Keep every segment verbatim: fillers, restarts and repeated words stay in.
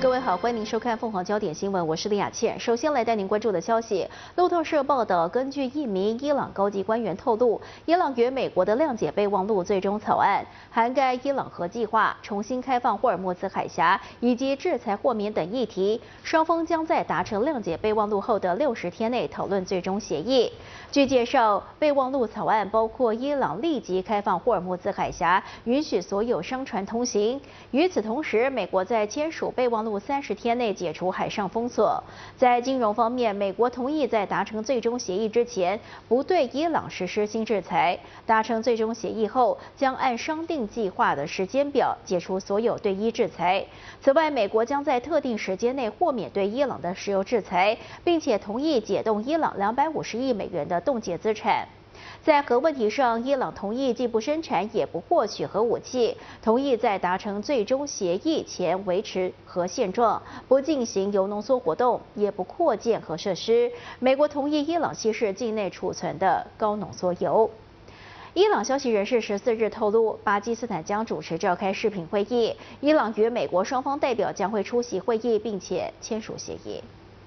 各位好，欢迎您收看凤凰焦点新闻，我是李雅倩。首先来带您关注的消息，路透社报道，根据一名伊朗高级官员透露，伊朗与美国的谅解备忘录最终草案涵盖伊朗核计划、重新开放霍尔木兹海峡以及制裁豁免等议题，双方将在达成谅解备忘录后的六十天内讨论最终协议。据介绍，备忘录草案包括伊朗立即开放霍尔木兹海峡，允许所有商船通行。与此同时，美国在签署备忘录三十天内解除海上封锁。在金融方面，美国同意在达成最终协议之前，不对伊朗实施新制裁。达成最终协议后，将按商定计划的时间表解除所有对伊制裁。此外，美国将在特定时间内豁免对伊朗的石油制裁，并且同意解冻伊朗两百五十亿美元的冻结资产。在核问题上，伊朗同意既不生产也不获取核武器，同意在达成最终协议前维持核现状，不进行铀浓缩活动，也不扩建核设施。美国同意伊朗稀释境内储存的高浓缩铀。伊朗消息人士十四日透露，巴基斯坦将主持召开视频会议，伊朗与美国双方代表将会出席会议，并且签署协议。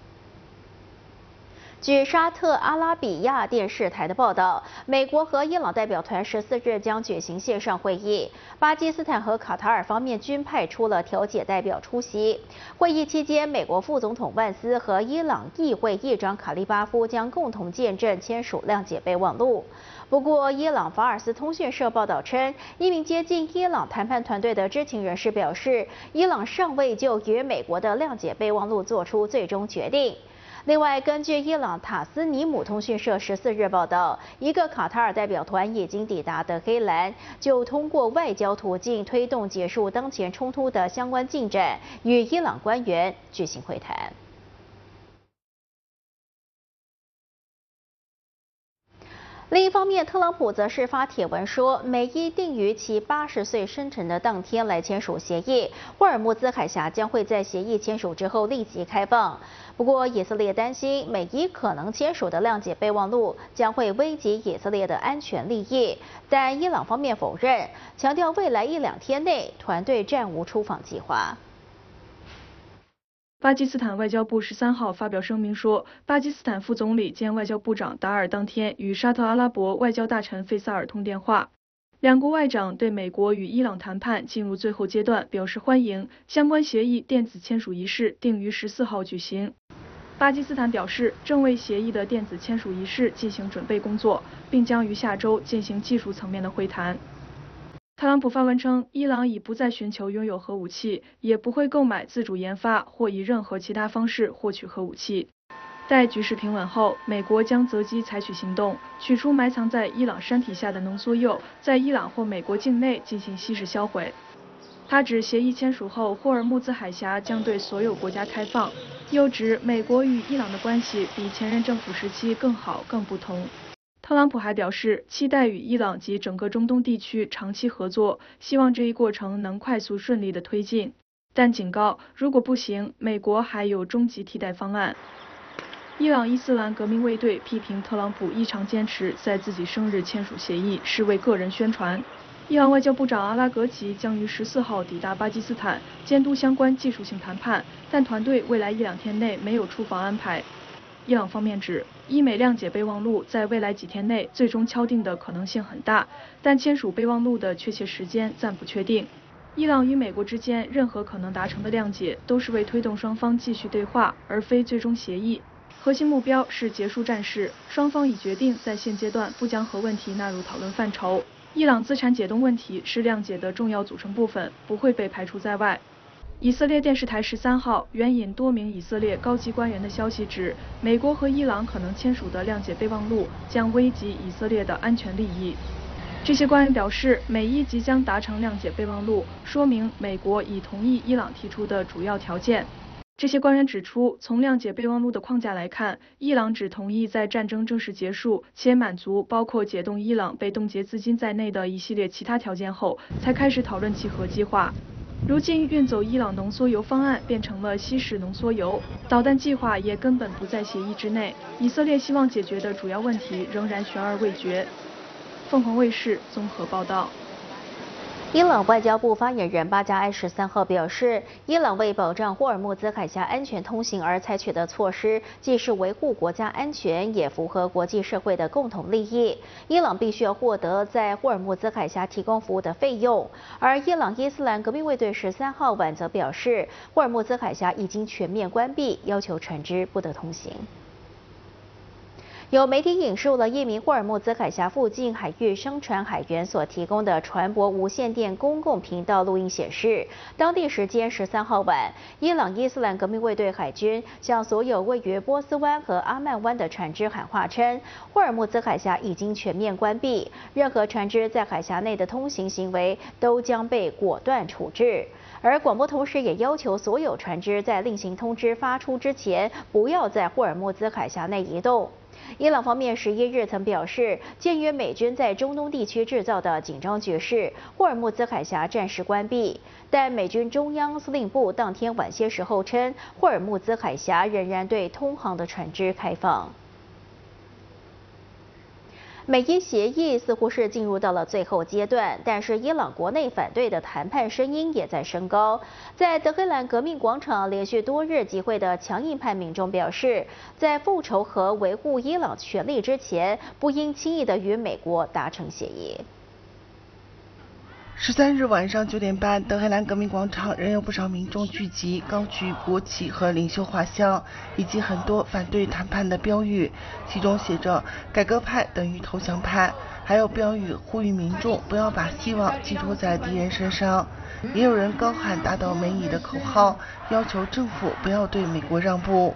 据沙特阿拉比亚电视台的报道，美国和伊朗代表团十四日将举行线上会议，巴基斯坦和卡塔尔方面均派出了调解代表出席。会议期间，美国副总统万斯和伊朗议会议长卡利巴夫将共同见证签署谅解备忘录。不过，伊朗法尔斯通讯社报道称，一名接近伊朗谈判团队的知情人士表示，伊朗尚未就与美国的谅解备忘录做出最终决定。另外，根据伊朗塔斯尼姆通讯社十四日报道，一个卡塔尔代表团已经抵达德黑兰，就通过外交途径推动结束当前冲突的相关进展，与伊朗官员举行会谈。另一方面，特朗普则是发帖文说，美伊定于其八十岁生辰的当天来签署协议，霍尔木兹海峡将会在协议签署之后立即开放。不过，以色列担心美伊可能签署的谅解备忘录将会危及以色列的安全利益，但伊朗方面否认，强调未来一两天内团队暂无出访计划。 巴基斯坦外交部十三号发表声明说，巴基斯坦副总理兼外交部长达尔当天与沙特阿拉伯外交大臣费萨尔通电话，两国外长对美国与伊朗谈判进入最后阶段表示欢迎，相关协议电子签署仪式定于十四号举行。巴基斯坦表示，正为协议的电子签署仪式进行准备工作，并将于下周进行技术层面的会谈。特朗普发文称，伊朗已不再寻求拥有核武器，也不会购买自主研发或以任何其他方式获取核武器。待局势平稳后，美国将择机采取行动，取出埋藏在伊朗山体下的浓缩铀，在伊朗或美国境内进行稀释销毁。他指协议签署后，霍尔木兹海峡将对所有国家开放，又指美国与伊朗的关系比前任政府时期更好、更不同。特朗普还表示，期待与伊朗及整个中东地区长期合作，希望这一过程能快速顺利地推进，但警告，如果不行，美国还有终极替代方案。伊朗伊斯兰革命卫队批评特朗普异常坚持在自己生日签署协议，是为个人宣传。伊朗外交部长阿拉格齐将于十四号抵达巴基斯坦，监督相关技术性谈判，但团队未来一两天内没有出访安排。伊朗方面指，伊美谅解备忘录在未来几天内最终敲定的可能性很大，但签署备忘录的确切时间暂不确定。伊朗与美国之间任何可能达成的谅解，都是为推动双方继续对话，而非最终协议。核心目标是结束战事，双方已决定在现阶段不将核问题纳入讨论范畴。伊朗资产解冻问题是谅解的重要组成部分，不会被排除在外。以色列电视台十三号援引多名以色列高级官员的消息指，美国和伊朗可能签署的谅解备忘录将危及以色列的安全利益。这些官员表示，美伊即将达成谅解备忘录，说明美国已同意伊朗提出的主要条件。这些官员指出，从谅解备忘录的框架来看，伊朗只同意在战争正式结束且满足包括解冻伊朗被冻结资金在内的一系列其他条件后，才开始讨论其核计划。如今运走伊朗浓缩铀方案变成了稀释浓缩铀，导弹计划也根本不在协议之内。以色列希望解决的主要问题仍然悬而未决。凤凰卫视综合报道。 伊朗外交部发言人巴加埃十三号表示，伊朗为保障霍尔木兹海峡安全通行而采取的措施，既是维护国家安全，也符合国际社会的共同利益。伊朗必须要获得在霍尔木兹海峡提供服务的费用。而伊朗伊斯兰革命卫队十三号晚则表示，霍尔木兹海峡已经全面关闭，要求船只不得通行。有媒体引述了一名霍尔木兹海峡附近海域商船海员所提供的船舶无线电公共频道录音显示，当地时间十三号晚，伊朗伊斯兰革命卫队海军向所有位于波斯湾和阿曼湾的船只喊话称，霍尔木兹海峡已经全面关闭，任何船只在海峡内的通行行为都将被果断处置。而广播同时也要求所有船只在另行通知发出之前，不要在霍尔木兹海峡内移动。伊朗方面十一日曾表示，鉴于美军在中东地区制造的紧张局势，霍尔木兹海峡暂时关闭。但美军中央司令部当天晚些时候称，霍尔木兹海峡仍然对通航的船只开放。美伊协议似乎是进入到了最后阶段，但是伊朗国内反对的谈判声音也在升高。在德黑兰革命广场连续多日集会的强硬派民众表示，在复仇和维护伊朗权利之前，不应轻易的与美国达成协议。 十三日晚上九点半，德黑兰革命广场仍有不少民众聚集，高举国旗和领袖画像，以及很多反对谈判的标语，其中写着“改革派等于投降派”，还有标语呼吁民众不要把希望寄托在敌人身上。也有人高喊打倒美以的口号，要求政府不要对美国让步。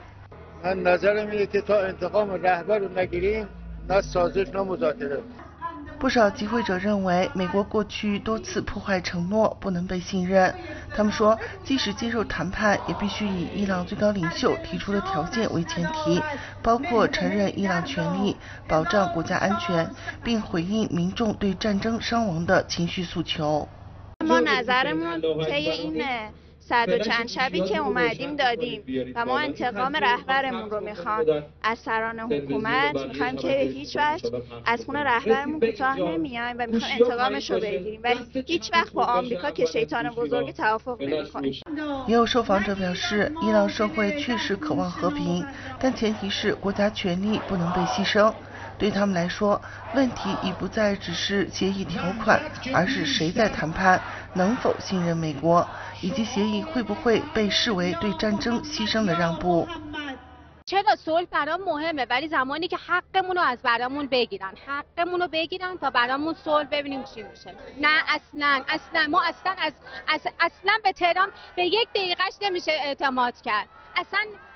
不少集会者认为，美国过去多次破坏承诺，不能被信任。他们说，即使接受谈判，也必须以伊朗最高领袖提出的条件为前提，包括承认伊朗权利、保障国家安全，并回应民众对战争伤亡的情绪诉求。 صد و چند شبی که اومدیم دادیم و ما انتقام رهبرمون رو میخوام از سران حکومت میخوایم که هیچ وقت از خون رهبرمون کوتاه نمیایم و میخوایم انتقامش رو بگیریم ولی هیچ وقت با آمریکا که شیطان بزرگ توافق نمیکنیم。 也有受访者表示，伊朗社会确实渴望和平，但前提是国家权力不能被牺牲。对他们来说，问题已不再只是协议条款，而是谁在谈判，能否信任美国，以及协议会不会被视为对战争牺牲的让步。 چرا صلح برام مهمه ولی زمانی که حقمون رو از برامون بگیرن حقمون رو بگیرن تا برامون صلح ببینیم چی میشه. نه اصلا اصلا ما اصلا از اصلا به تهران به یک دقیقهش نمیشه اعتماد کرد. اصلا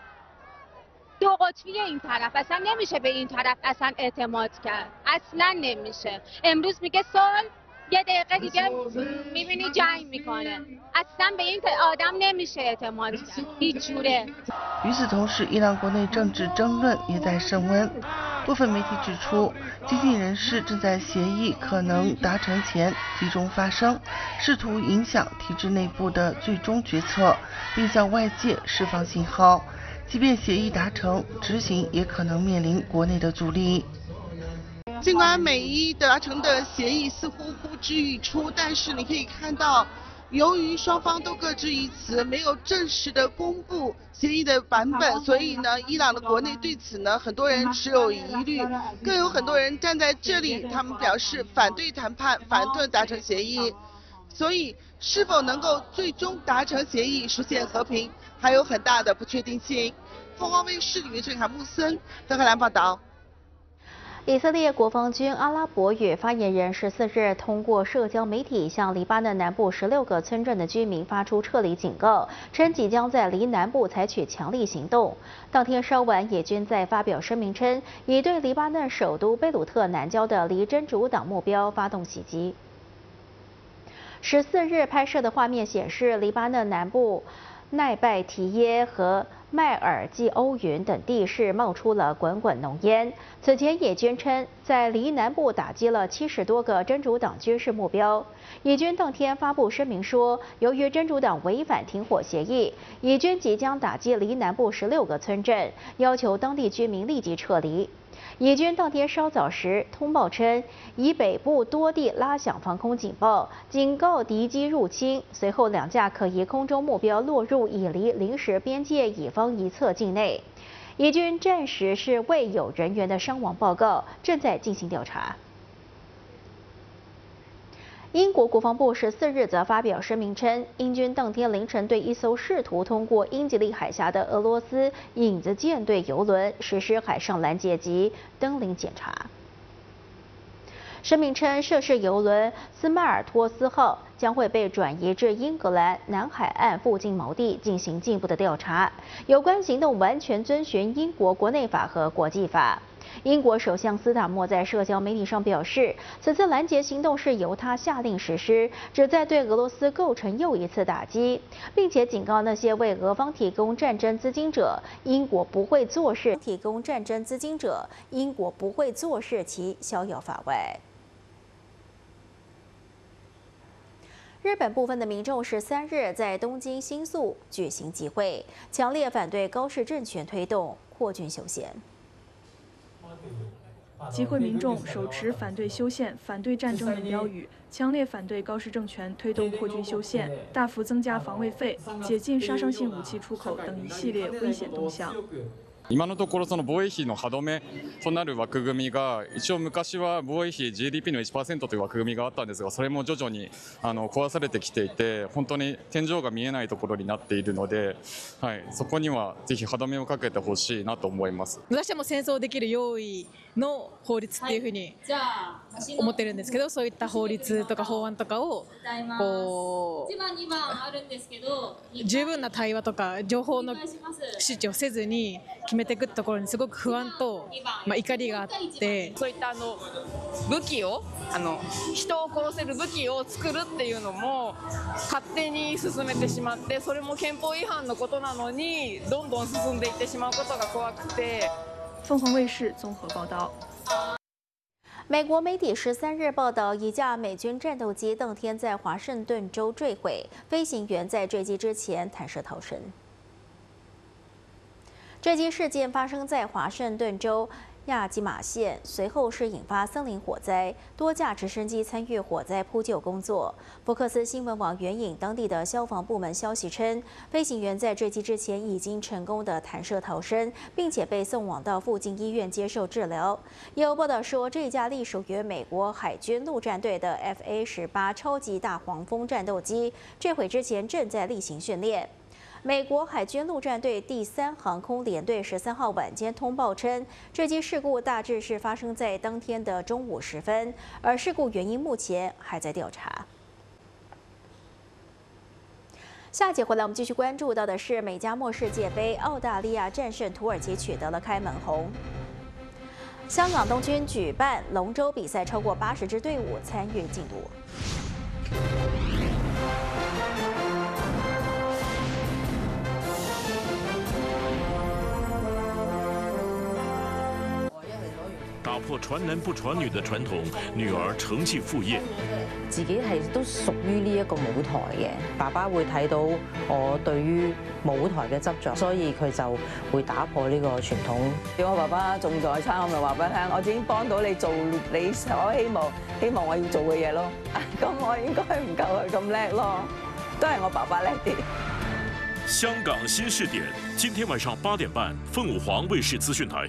دو قطبی این طرف اصلا نمیشه به این طرف اصلا اعتماد کرد. اصلا نمیشه. امروز میگه صلح یه دقیقه دیگه میبینی جنگ میکنه. اصلا به این آدم نمیشه اعتماد کرد. هیچ جوره. 与此同时，伊朗国内政治争论也在升温。部分媒体指出，激进人士正在协议可能达成前集中发声，试图影响体制内部的最终决策，并向外界释放信号。即便协议达成，执行也可能面临国内的阻力。 尽管美伊达成的协议似乎呼之欲出，但是你可以看到，由于双方都各执一词，没有正式的公布协议的版本，所以呢，伊朗的国内对此呢，很多人持有疑虑，更有很多人站在这里，他们表示反对谈判，反对达成协议。所以，是否能够最终达成协议，实现和平，还有很大的不确定性。凤凰卫视女郑凯木森，德黑兰报道。 以色列国防军阿拉伯语发言人十四日通过社交媒体向黎巴嫩南部十六个村镇的居民发出撤离警告，称即将在黎南部采取强力行动。当天稍晚，以军在发表声明称，已对黎巴嫩首都贝鲁特南郊的黎真主党目标发动袭击。十四日拍摄的画面显示，黎巴嫩南部奈拜提耶和迈尔济欧云等地市冒出了滚滚浓烟。此前，以军称在黎南部打击了七十多个真主党军事目标。以军当天发布声明说，由于真主党违反停火协议，以军即将打击黎南部十六个村镇，要求当地居民立即撤离。 以军当天稍早时通报称，以北部多地拉响防空警报，警告敌机入侵。随后，两架可疑空中目标落入以离临时边界以方一侧境内。以军暂时是未有人员的伤亡报告，正在进行调查。 英国国防部十四日则发表声明称，英军当天凌晨对一艘试图通过英吉利海峡的俄罗斯影子舰队油轮实施海上拦截及登临检查。声明称，涉事油轮斯迈尔托斯号将会被转移至英格兰南海岸附近锚地进行进一步的调查。有关行动完全遵循英国国内法和国际法。 英国首相斯塔默在社交媒体上表示，此次拦截行动是由他下令实施，旨在对俄罗斯构成又一次打击，并且警告那些为俄方提供战争资金者，英国不会坐视提供战争资金者，英国不会坐视其逍遥法外。 日本部分的民众十三日在东京新宿举行集会，强烈反对高市政权推动扩军修宪。 集会民众手持反对修宪、反对战争等标语，强烈反对高市政权推动扩军修宪、大幅增加防卫费、解禁杀伤性武器出口等一系列危险动向。 今のところその防衛費の歯止めとなる枠組みが一応昔は防衛費 ジーディーピー の いちパーセント という枠組みがあったんですがそれも徐々にあの壊されてきていて本当に天井が見えないところになっているので、はい、そこにはぜひ歯止めをかけてほしいなと思います。 私はもう戦争できる用意の法律っていうふうに思ってるんですけど、そういった法律とか法案とかをこう十分な対話とか情報の周知をせずに 決めていくところにすごく不安と、まあ、怒りがあって、 そういったあの武器をあの人を殺せる武器を作るっていうのも勝手に進めてしまって、それも憲法違反のことなのにどんどん進んでいってしまうことが怖くて。 凤凰卫视综合报道。 美国媒体十三日报道，一架美军战斗机当天在华盛顿州坠毁，飞行员在坠机之前弹射逃生。坠机事件发生在华盛顿州亚基马县，随后是引发森林火灾，多架直升机参与火灾扑救工作。福克斯新闻网援引当地的消防部门消息称，飞行员在坠机之前已经成功的弹射逃生，并且被送往到附近医院接受治疗。也有报道说，这架隶属于美国海军陆战队的 F A 十八超级大黄蜂战斗机，坠毁之前正在例行训练。 美国海军陆战队第三航空联队十三号晚间通报称，坠机事故大致是发生在当天的中午时分，而事故原因目前还在调查。下节回来，我们继续关注到的是美加墨世界杯，澳大利亚战胜土耳其取得了开门红。香港东军举办龙舟比赛，超过八十支队伍参与竞渡。 打破傳男不傳女的傳統，女兒承繼父業。 自己係都屬於呢一個舞台嘅，爸爸會睇到我對於舞台嘅執着，所以佢就會打破呢個傳統。如果我爸爸仲在生，我咪話俾佢聽，我已經幫到你做你所希望希望我要做嘅嘢咯。咁我應該唔夠佢咁叻咯，都係我爸爸叻啲。 香港新視點，今天晚上八點半，鳳舞凰衛視資訊台。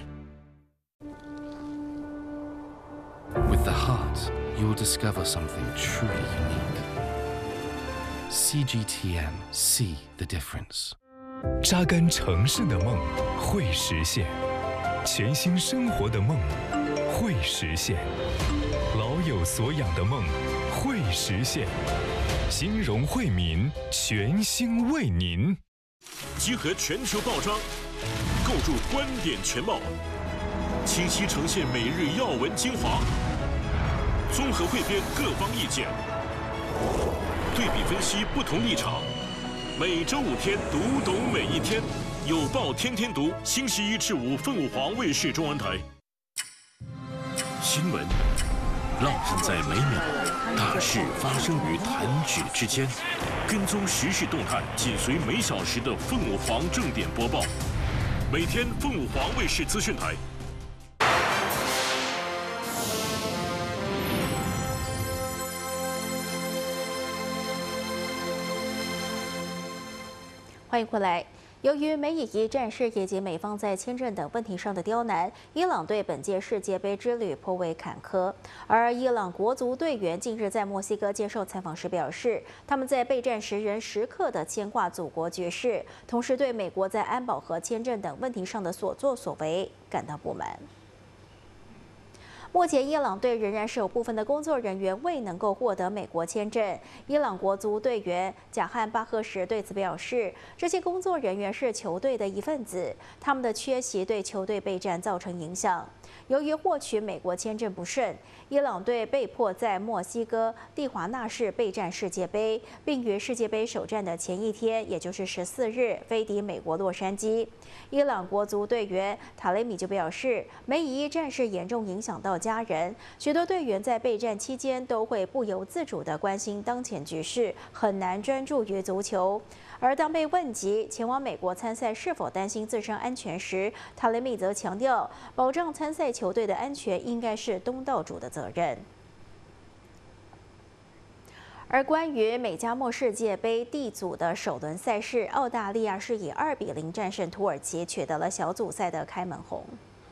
With the heart, you'll discover something truly unique. C G T M, see the difference. 扎根城市的梦会实现，全新生活的梦会实现，老有所养的梦会实现。金融惠民全新为您， 集合全球报章，构筑观点全貌。 清晰呈现每日要闻精华，综合汇编各方意见，对比分析不同立场。每周五天，读懂每一天，有报天天读，星期一至五，凤舞凰卫视中文台。新闻烙印在每秒，大事发生于弹指之间。跟踪时事动态，紧随每小时的凤舞凰正点播报。每天凤舞凰卫视资讯台。 欢迎回来。由于美以一战事以及美方在签证等问题上的刁难，伊朗对本届世界杯之旅颇为坎坷。而伊朗国足队员近日在墨西哥接受采访时表示，他们在备战时仍时刻地牵挂祖国局势，同时对美国在安保和签证等问题上的所作所为感到不满。目前，伊朗队仍然是有部分的工作人员未能够获得美国签证。伊朗国足队员贾汉巴赫什对此表示，这些工作人员是球队的一份子，他们的缺席对球队备战造成影响。由于获取美国签证不顺，伊朗队被迫在墨西哥蒂华纳市备战世界杯，并于世界杯首战的前一天，也就是十四日飞抵美国洛杉矶。伊朗国足队员塔雷米就表示，美以一战事严重影响到家人，许多队员在备战期间都会不由自主地关心当前局势，很难专注于足球。而当被问及前往美国参赛是否担心自身安全时，塔雷米则强调，保障参赛球队的安全应该是东道主的责任。而关于美加墨世界杯 D 组的首轮赛事，澳大利亚是以二比零战胜土耳其，取得了小组赛的开门红。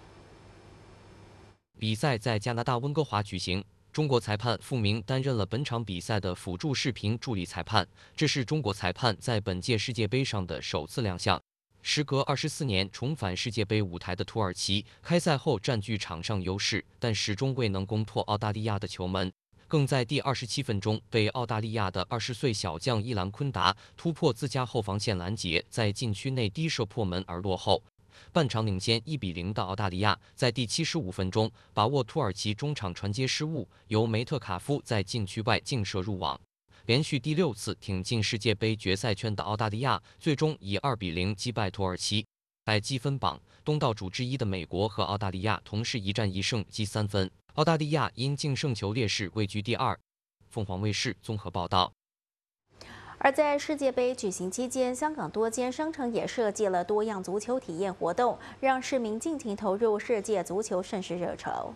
比赛在加拿大温哥华举行。中国裁判傅明担任了本场比赛的辅助视频助理裁判，这是中国裁判在本届世界杯上的首次亮相。时隔二十四年重返世界杯舞台的土耳其，开赛后占据场上优势，但始终未能攻破澳大利亚的球门，更在第二十七分钟被澳大利亚的二十岁小将伊兰昆达突破自家后防线拦截，在禁区内低射破门而落后。半场领先一比零的澳大利亚，在第七十五分钟把握土耳其中场传接失误，由梅特卡夫在禁区外劲射入网。连续第六次挺进世界杯决赛圈的澳大利亚，最终以二比零击败土耳其。在积分榜，东道主之一的美国和澳大利亚同是一战一胜积三分，澳大利亚因净胜球劣势位居第二。凤凰卫视综合报道。 而在世界杯举行期间，香港多间商场也设计了多样足球体验活动，让市民尽情投入世界足球盛事热潮。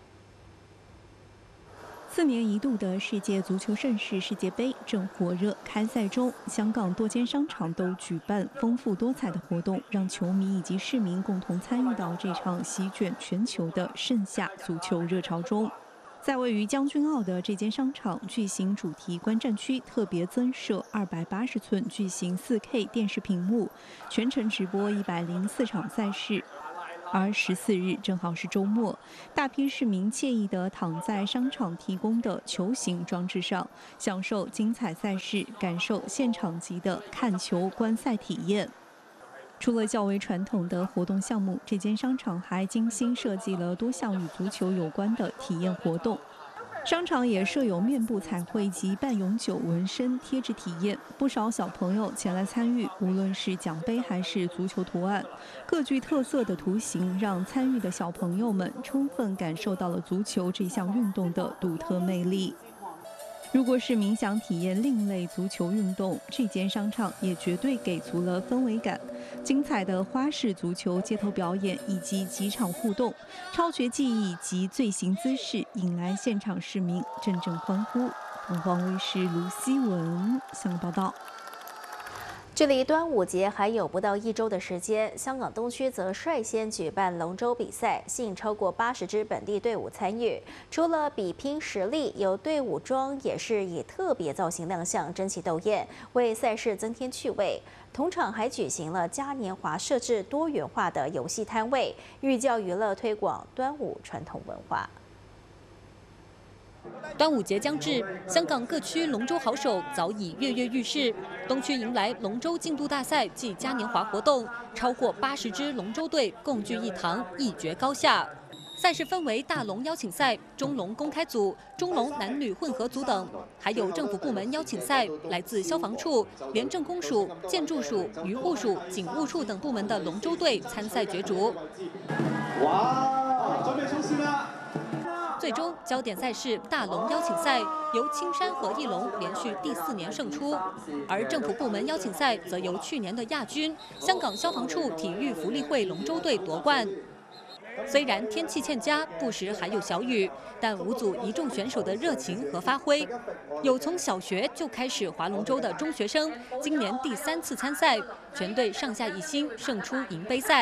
四年一度的世界足球盛事世界杯正火热开赛中，香港多间商场都举办丰富多彩的活动，让球迷以及市民共同参与到这场席卷全球的盛夏足球热潮中。在位于将军澳的这间商场，巨型主题观战区特别增设二百八十寸巨型四 K 电视屏幕，全程直播一百零四场赛事。而十四日正好是周末，大批市民惬意地躺在商场提供的球形装置上，享受精彩赛事，感受现场级的看球观赛体验。除了较为传统的活动项目，这间商场还精心设计了多项与足球有关的体验活动。商场也设有面部彩绘及半永久纹身贴纸体验，不少小朋友前来参与，无论是奖杯还是足球图案，各具特色的图形让参与的小朋友们充分感受到了足球这项运动的独特魅力。如果市民想体验另类足球运动，这间商场也绝对给足了氛围感。精彩的花式足球街头表演以及几场互动、超绝技艺及最新姿势，引来现场市民阵阵欢呼。凤凰卫视卢希文香港报道。 距离端午节还有不到一周的时间，香港东区则率先举办龙舟比赛，吸引超过八十支本地队伍参与。除了比拼实力，有队伍装也是以特别造型亮相，争奇斗艳，为赛事增添趣味。同场还举行了嘉年华设置多元化的游戏摊位，寓教于乐，推广端午传统文化。 端午节将至，香港各区龙舟好手早已跃跃欲试。东区迎来龙舟竞渡大赛暨嘉年华活动，超过八十支龙舟队共聚一堂，一决高下。赛事分为大龙邀请赛、中龙公开组、中龙男女混合组等，还有政府部门邀请赛，来自消防处、廉政公署、建筑署、渔护署、警务处等部门的龙舟队参赛角逐。哇，准备出师了！最终焦点赛事大龙邀请赛由青山和义龙连续第四年胜出，而政府部门邀请赛则由去年的亚军香港消防处体育福利会龙舟队夺冠。 虽然天气欠佳，不时还有小雨，但五组一众选手的热情和发挥，有从小学就开始划龙舟的中学生，今年第三次参赛，全队上下一心，胜出银杯赛。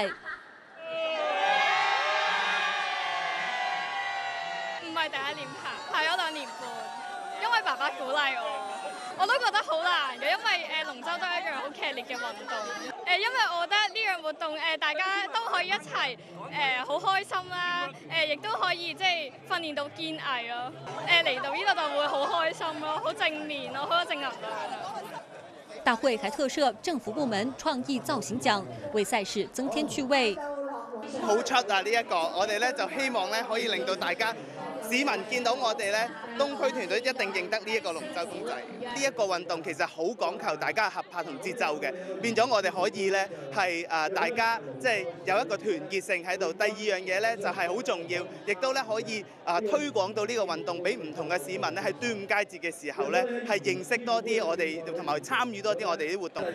唔係第一年爬，爬咗兩年半，因為爸爸鼓勵我。 我都覺得好難嘅，因為誒龍舟都係一樣好劇烈嘅運動。誒，因為我覺得呢樣活動誒大家都可以一齊誒好開心啦，誒亦都可以即係訓練到堅毅咯。誒嚟到呢度就會好開心咯，好正面咯，好有正能量。 大會還特設政府部門創意造型獎，為賽事增添趣味。 好出啊！呢一個我哋咧就希望咧可以令到大家。 市民見到我哋咧，東區團隊一定認得呢一個龍舟公仔。呢一個運動其實好講求大家合拍同節奏嘅，變咗我哋可以咧係誒大家即係有一個團結性喺度。第二樣嘢咧就係好重要，亦都咧可以誒推廣到呢個運動俾唔同嘅市民咧喺端午佳節嘅時候咧係認識多啲我哋同埋參與多啲我哋啲活動。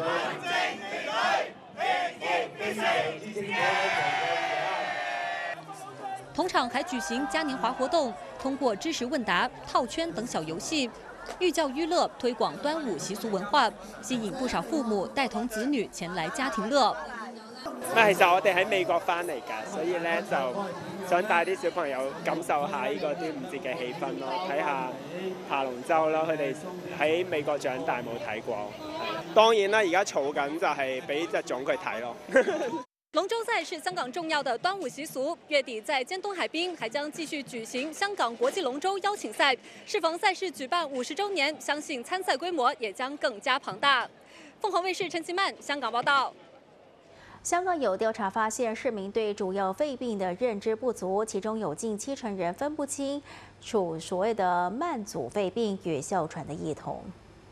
同場還舉行嘉年華活動，通過知識問答、套圈等小遊戲，寓教於樂，推廣端午習俗文化，吸引不少父母帶同子女前來家庭樂。 其實我哋喺美國翻嚟㗎，所以咧就想帶啲小朋友感受下呢個端午節嘅氣氛咯，睇下爬龍舟咯。佢哋喺美國長大冇睇過，係當然啦，而家儲緊就係俾隻種佢睇咯。 龍舟賽是香港重要的端午習俗，月底在尖東海濱還將繼續舉行香港國際龍舟邀請賽。適逢賽事舉辦五十週年，相信參賽規模也將更加龐大。鳳凰衛視陳其曼香港報道。 香港有調查發現，市民對主要肺病的認知不足，其中有近七成人分不清楚所謂的慢阻肺病與哮喘的異同。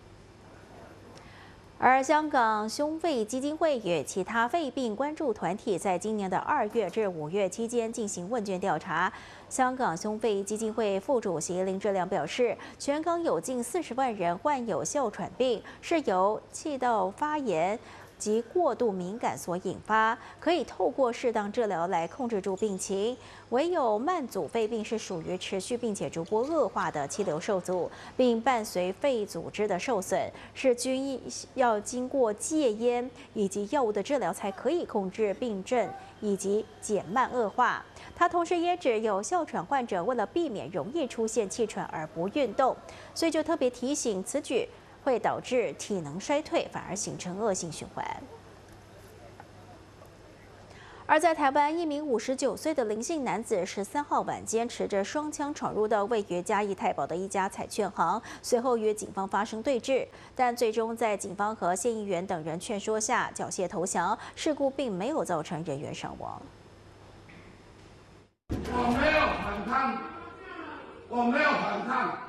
而香港胸肺基金會與其他肺病關注團體在今年的二月至五月期間進行問卷調查。香港胸肺基金會副主席林志良表示，全港有近四十萬人患有哮喘病，是由氣道發炎及過度敏感所引發，可以透過適當治療來控制住病情。唯有慢阻肺病是屬於持續並且逐步惡化的氣流受阻，並伴隨肺組織的受損，是均要經過戒煙以及藥物的治療才可以控制病症以及減慢惡化。他同時也指有哮喘患者為了避免容易出現氣喘而不運動，所以就特別提醒此舉會導致體能衰退，反而形成惡性循環。而在台灣，一名五十九歲的林姓男子十三號晚間持着雙槍闖入到位於嘉義太保的一家彩券行，隨後與警方發生對峙，但最終在警方和縣議員等人勸說下繳械投降，事故並沒有造成人員傷亡。 我沒有反抗，我沒有反抗。